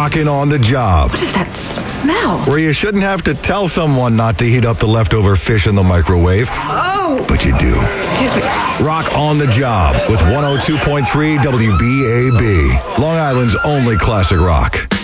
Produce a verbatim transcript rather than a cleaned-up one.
rocking on the job. What is that smell? Where you shouldn't have to tell someone not to heat up the leftover fish in the microwave. Oh! But you do. Excuse me. Rock on the job with one oh two point three W B A B. Long Island's only classic rock.